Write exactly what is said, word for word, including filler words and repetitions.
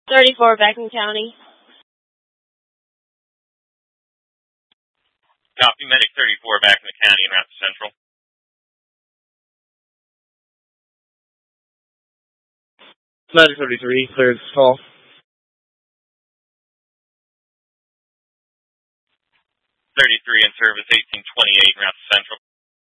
thirty-four, Beckman County. Copy, Medic thirty-four, Beckman County, en route to Central. Medic thirty-three, cleared call. thirty-three in service, eighteen twenty-eight, en route to Central.